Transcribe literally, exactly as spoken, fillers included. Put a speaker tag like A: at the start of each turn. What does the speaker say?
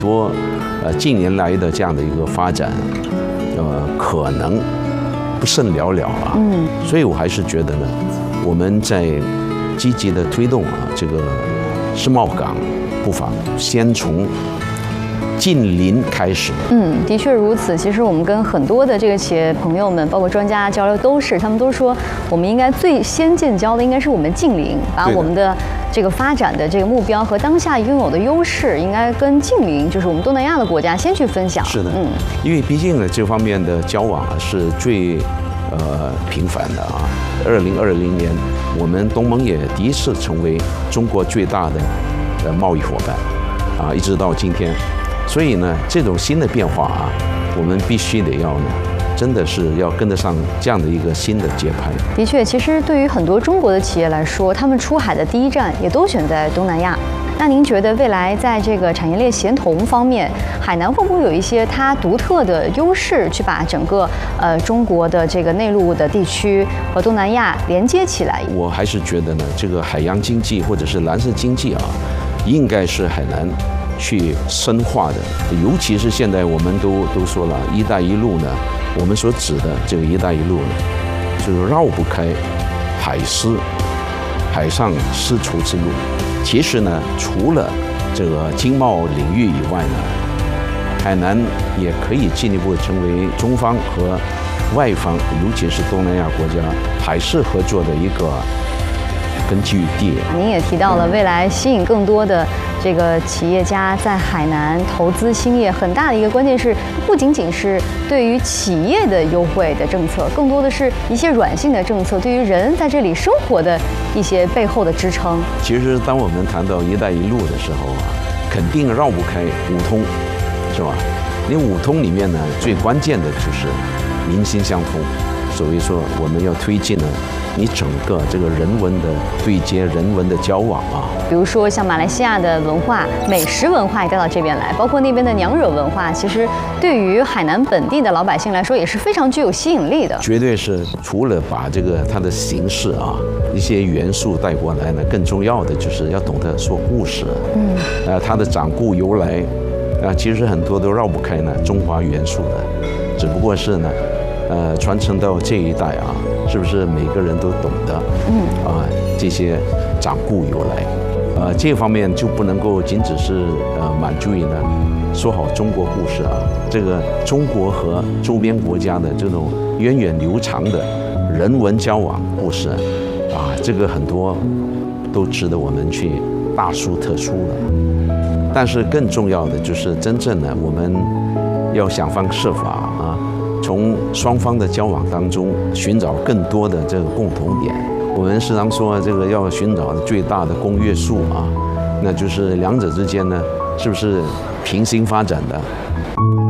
A: 多呃近年来的这样的一个发展，呃，可能不甚了了啊。嗯，所以我还是觉得呢，我们在积极的推动啊这个世贸港步伐，先从近邻开始。
B: 嗯，的确如此。其实我们跟很多的这个企业朋友们，包括专家交流，都是他们都说，我们应该最先建交的应该是我们近邻，把我们的这个发展的这个目标和当下拥有的优势，应该跟近邻，就是我们东南亚的国家先去分享。
A: 是的，嗯，因为毕竟呢，这方面的交往啊是最呃频繁的啊。二零二零年，我们东盟也第一次成为中国最大的呃贸易伙伴啊，一直到今天。所以呢，这种新的变化啊，我们必须得要呢，真的是要跟得上这样的一个新的节拍。
B: 的确，其实对于很多中国的企业来说，他们出海的第一站也都选在东南亚。那您觉得未来在这个产业链协同方面，海南会不会有一些它独特的优势，去把整个呃中国的这个内陆的地区和东南亚连接起来？
A: 我还是觉得呢，这个海洋经济或者是蓝色经济啊，应该是海南去深化的，尤其是现在我们都都说了，“一带一路”呢，我们所指的这个“一带一路”呢，就是绕不开海丝、海上丝绸之路。其实呢，除了这个经贸领域以外呢，海南也可以进一步成为中方和外方，尤其是东南亚国家海事合作的一个根据地。
B: 您也提到了未来吸引更多的这个企业家在海南投资兴业，很大的一个关键是，不仅仅是对于企业的优惠的政策，更多的是一些软性的政策，对于人在这里生活的一些背后的支撑。
A: 其实，当我们谈到“一带一路”的时候啊，肯定绕不开五通，是吧？因为五通里面呢，最关键的就是民心相通。所以说，我们要推进呢，你整个这个人文的对接、人文的交往啊。
B: 比如说像马来西亚的文化、美食文化也带到这边来，包括那边的娘惹文化，其实对于海南本地的老百姓来说也是非常具有吸引力的。
A: 绝对是，除了把这个它的形式啊一些元素带过来呢，更重要的就是要懂得说故事。嗯，呃，它的掌故由来啊，其实很多都绕不开呢中华元素的，只不过是呢。呃，传承到这一代啊，是不是每个人都懂得？嗯啊，这些掌故由来，呃，这方面就不能够仅只是呃满足于呢说好中国故事啊，这个中国和周边国家的这种源远流长的人文交往故事啊，这个很多都值得我们去大书特书了。但是更重要的就是真正的我们要想方设法啊。从双方的交往当中寻找更多的这个共同点。我们时常说这个要寻找最大的公约数啊，那就是两者之间呢，是不是平行发展的？